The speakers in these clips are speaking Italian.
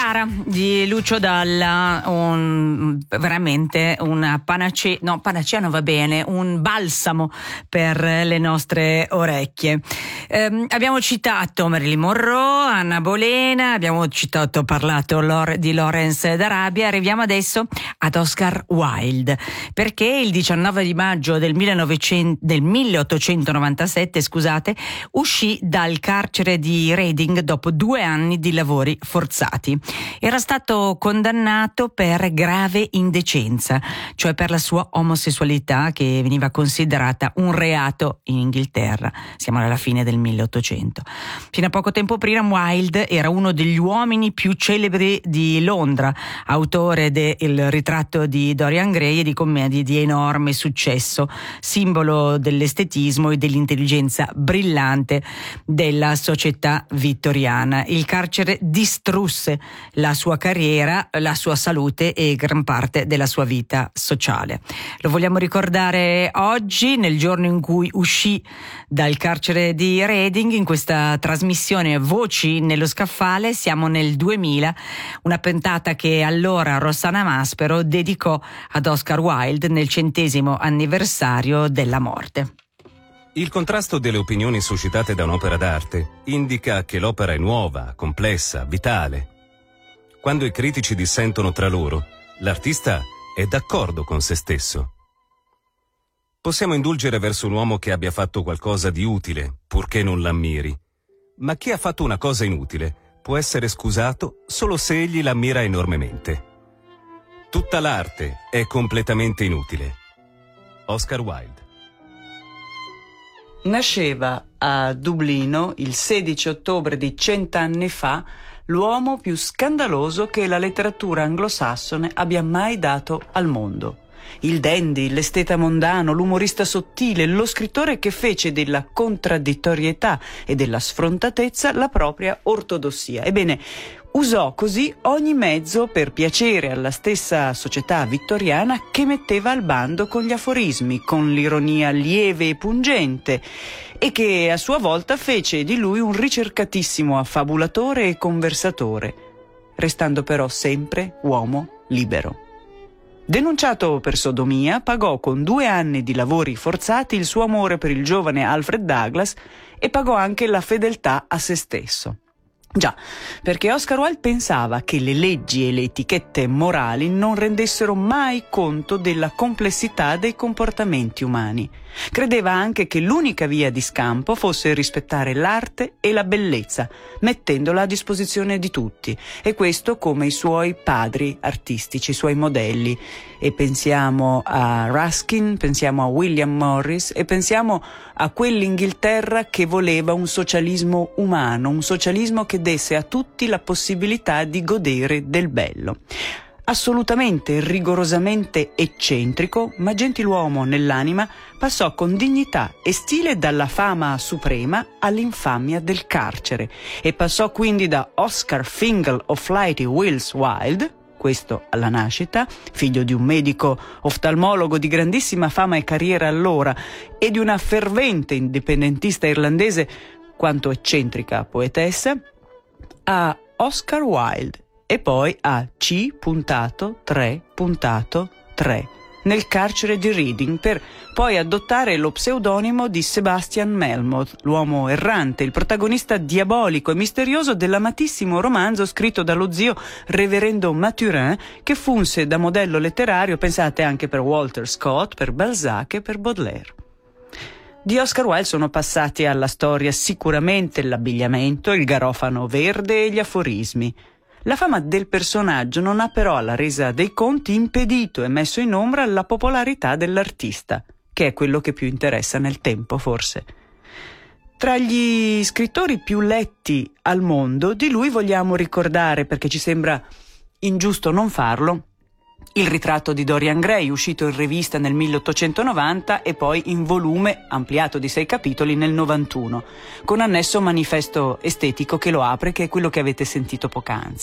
Cara di Lucio Dalla, veramente una panacea, no, panacea non va bene, un balsamo per le nostre orecchie. Abbiamo citato Marilyn Monroe, Anna Bolena, abbiamo parlato di Lawrence d'Arabia. Arriviamo adesso ad Oscar Wilde, perché il 19 di maggio del 1897, uscì dal carcere di Reading dopo 2 anni di lavori forzati. Era stato condannato per grave indecenza, cioè per la sua omosessualità, che veniva considerata un reato in Inghilterra. Siamo alla fine del 1800. Fino a poco tempo prima Wilde era uno degli uomini più celebri di Londra, autore del Ritratto di Dorian Gray e di commedie di enorme successo, simbolo dell'estetismo e dell'intelligenza brillante della società vittoriana. Il carcere distrusse la sua carriera, la sua salute e gran parte della sua vita sociale. Lo vogliamo ricordare oggi, nel giorno in cui uscì dal carcere di Reading, in questa trasmissione Voci nello scaffale. Siamo nel 2000, una puntata che allora Rossana Maspero dedicò ad Oscar Wilde nel 100° anniversario della morte. Il contrasto delle opinioni suscitate da un'opera d'arte indica che l'opera è nuova, complessa, vitale. Quando i critici dissentono tra loro, l'artista è d'accordo con se stesso. Possiamo indulgere verso un uomo che abbia fatto qualcosa di utile, purché non l'ammiri. Ma chi ha fatto una cosa inutile può essere scusato solo se egli l'ammira enormemente. Tutta l'arte è completamente inutile. Oscar Wilde. Nasceva a Dublino il 16 ottobre di 100 anni fa l'uomo più scandaloso che la letteratura anglosassone abbia mai dato al mondo. Il dandy, l'esteta mondano, l'umorista sottile, lo scrittore che fece della contraddittorietà e della sfrontatezza la propria ortodossia. Ebbene, usò così ogni mezzo per piacere alla stessa società vittoriana, che metteva al bando con gli aforismi, con l'ironia lieve e pungente, e che a sua volta fece di lui un ricercatissimo affabulatore e conversatore, restando però sempre uomo libero. Denunciato per sodomia, pagò con 2 anni di lavori forzati il suo amore per il giovane Alfred Douglas e pagò anche la fedeltà a se stesso. Già, perché Oscar Wilde pensava che le leggi e le etichette morali non rendessero mai conto della complessità dei comportamenti umani. Credeva anche che l'unica via di scampo fosse rispettare l'arte e la bellezza, mettendola a disposizione di tutti, e questo come i suoi padri artistici, i suoi modelli. E pensiamo a Ruskin, pensiamo a William Morris e pensiamo a quell'Inghilterra che voleva un socialismo umano, un socialismo che desse a tutti la possibilità di godere del bello. Assolutamente, rigorosamente eccentrico, ma gentiluomo nell'anima, passò con dignità e stile dalla fama suprema all'infamia del carcere, e passò quindi da Oscar Fingal of Flighty Wills Wilde, questo alla nascita, figlio di un medico oftalmologo di grandissima fama e carriera allora, e di una fervente indipendentista irlandese quanto eccentrica poetessa, a Oscar Wilde, e poi a C.3.3 nel carcere di Reading, per poi adottare lo pseudonimo di Sebastian Melmoth, l'uomo errante, il protagonista diabolico e misterioso dell'amatissimo romanzo scritto dallo zio reverendo Mathurin, che funse da modello letterario, pensate, anche per Walter Scott, per Balzac e per Baudelaire. Di Oscar Wilde sono passati alla storia sicuramente l'abbigliamento, il garofano verde e gli aforismi. La fama del personaggio non ha però, alla resa dei conti, impedito e messo in ombra la popolarità dell'artista, che è quello che più interessa nel tempo, forse. Tra gli scrittori più letti al mondo, di lui vogliamo ricordare, perché ci sembra ingiusto non farlo, il Ritratto di Dorian Gray, uscito in rivista nel 1890 e poi in volume ampliato di 6 capitoli nel 91, con annesso manifesto estetico che lo apre, che è quello che avete sentito poc'anzi.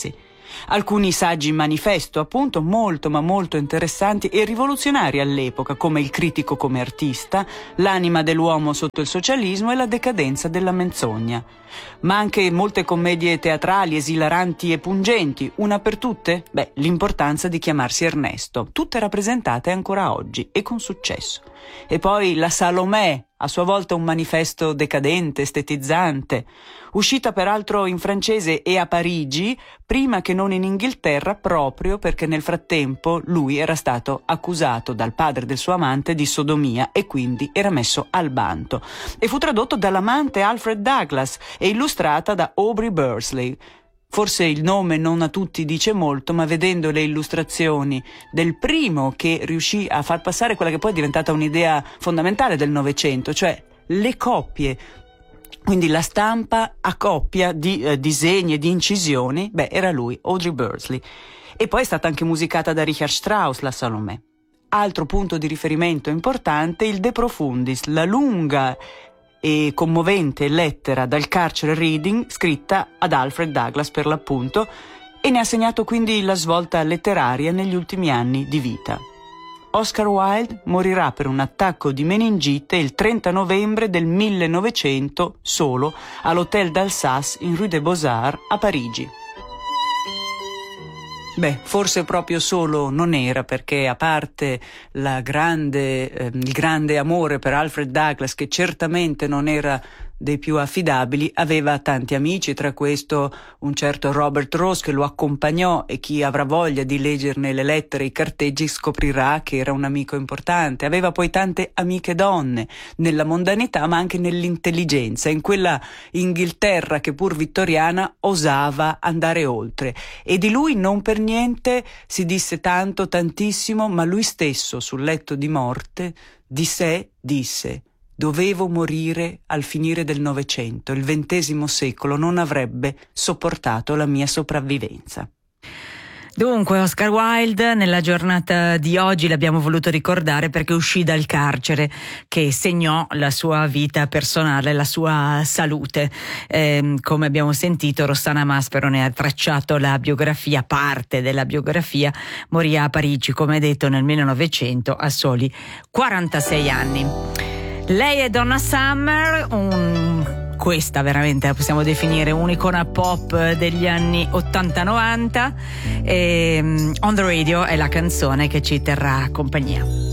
Alcuni saggi manifesto, appunto, molto ma molto interessanti e rivoluzionari all'epoca, come Il critico come artista, L'anima dell'uomo sotto il socialismo e La decadenza della menzogna. Ma anche molte commedie teatrali esilaranti e pungenti. Una per tutte? L'importanza di chiamarsi Ernesto. Tutte rappresentate ancora oggi e con successo. E poi la Salomè, a sua volta un manifesto decadente, estetizzante, uscita peraltro in francese e a Parigi, prima che non in Inghilterra, proprio perché nel frattempo lui era stato accusato dal padre del suo amante di sodomia e quindi era messo al bando. E fu tradotto dall'amante Alfred Douglas e illustrata da Aubrey Bursley. Forse il nome non a tutti dice molto, ma vedendo le illustrazioni del primo che riuscì a far passare quella che poi è diventata un'idea fondamentale del Novecento, cioè le coppie, quindi la stampa a coppia di disegni e di incisioni, era lui, Audrey Bursley. E poi è stata anche musicata da Richard Strauss, la Salomè. Altro punto di riferimento importante, il De Profundis, la lunga e commovente lettera dal carcere Reading, scritta ad Alfred Douglas per l'appunto, e ne ha segnato quindi la svolta letteraria negli ultimi anni di vita. Oscar Wilde morirà per un attacco di meningite il 30 novembre del 1900 solo all'Hôtel d'Alsace in Rue des Beaux-Arts a Parigi. Forse proprio solo non era, perché a parte il grande amore per Alfred Douglas, che certamente non era dei più affidabili, aveva tanti amici, tra questo un certo Robert Rose che lo accompagnò, e chi avrà voglia di leggerne le lettere e i carteggi scoprirà che era un amico importante. Aveva poi tante amiche donne, nella mondanità ma anche nell'intelligenza, in quella Inghilterra che pur vittoriana osava andare oltre, e di lui non per niente si disse tanto, tantissimo, ma lui stesso sul letto di morte di sé disse: dovevo morire al finire del Novecento, il XX secolo non avrebbe sopportato la mia sopravvivenza. Dunque, Oscar Wilde nella giornata di oggi l'abbiamo voluto ricordare perché uscì dal carcere, che segnò la sua vita personale, la sua salute. Come abbiamo sentito, Rossana Maspero ne ha tracciato la biografia, parte della biografia. Morì a Parigi, come detto, nel 1900 a soli 46 anni. Lei è Donna Summer, questa veramente la possiamo definire un'icona pop degli anni 80-90, e On the Radio è la canzone che ci terrà compagnia.